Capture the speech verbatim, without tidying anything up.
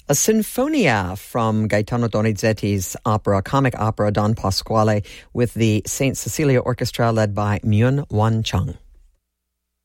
A Sinfonia from Gaetano Donizetti's opera, comic opera Don Pasquale, with the Saint Cecilia Orchestra led by Myun Won Chung.